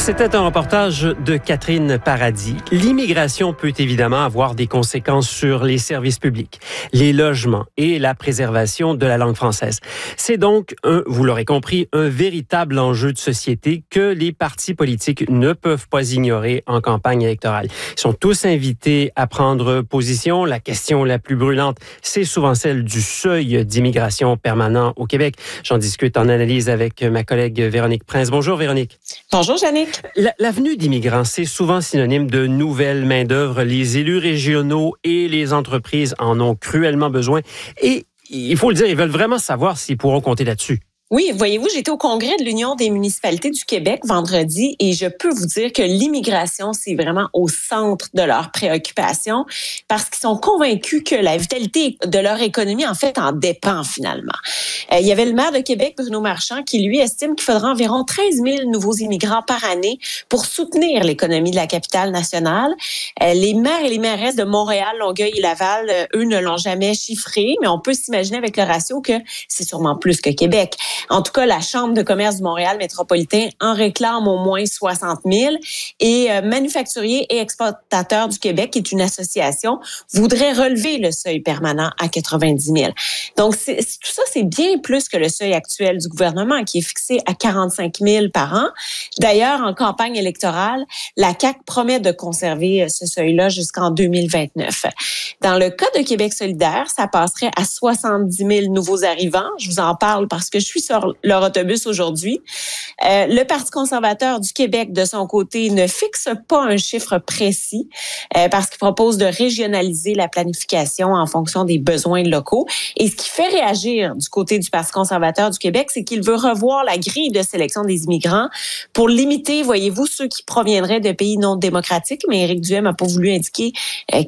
C'était un reportage de Catherine Paradis. L'immigration peut évidemment avoir des conséquences sur les services publics, les logements et la préservation de la langue française. C'est donc, vous l'aurez compris, un véritable enjeu de société que les partis politiques ne peuvent pas ignorer en campagne électorale. Ils sont tous invités à prendre position. La question la plus brûlante, c'est souvent celle du seuil d'immigration permanent au Québec. J'en discute en analyse avec ma collègue Véronique Prince. Bonjour Véronique. Bonjour Jannick. La venue d'immigrants, c'est souvent synonyme de nouvelles main-d'œuvre. Les élus régionaux et les entreprises en ont cruellement besoin. Et il faut le dire, ils veulent vraiment savoir s'ils pourront compter là-dessus. Oui, voyez-vous, j'étais au congrès de l'Union des municipalités du Québec vendredi et je peux vous dire que l'immigration, c'est vraiment au centre de leurs préoccupations parce qu'ils sont convaincus que la vitalité de leur économie, en fait, en dépend finalement. Il y avait le maire de Québec, Bruno Marchand, qui lui estime qu'il faudra environ 13 000 nouveaux immigrants par année pour soutenir l'économie de la capitale nationale. Les maires et les mairesses de Montréal, Longueuil et Laval, eux, ne l'ont jamais chiffré, mais on peut s'imaginer avec le ratio que c'est sûrement plus que Québec. En tout cas, la Chambre de commerce du Montréal métropolitain en réclame au moins 60 000 et Manufacturiers et exportateurs du Québec, qui est une association, voudrait relever le seuil permanent à 90 000. Donc, tout ça, c'est bien plus que le seuil actuel du gouvernement qui est fixé à 45 000 par an. D'ailleurs, en campagne électorale, la CAQ promet de conserver ce seuil-là jusqu'en 2029. Dans le cas de Québec solidaire, ça passerait à 70 000 nouveaux arrivants. Je vous en parle parce que je suis sur leur autobus aujourd'hui. Le Parti conservateur du Québec, de son côté, ne fixe pas un chiffre précis parce qu'il propose de régionaliser la planification en fonction des besoins locaux. Et ce qui fait réagir du côté du Parti conservateur du Québec, c'est qu'il veut revoir la grille de sélection des immigrants pour limiter, voyez-vous, ceux qui proviendraient de pays non démocratiques. Mais Éric Duhem n'a pas voulu indiquer